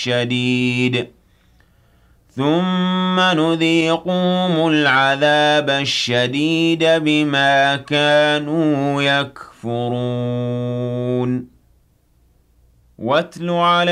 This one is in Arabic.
الشديد ثم نذيقهم العذاب الشديد بما كانوا يكفرون واتل على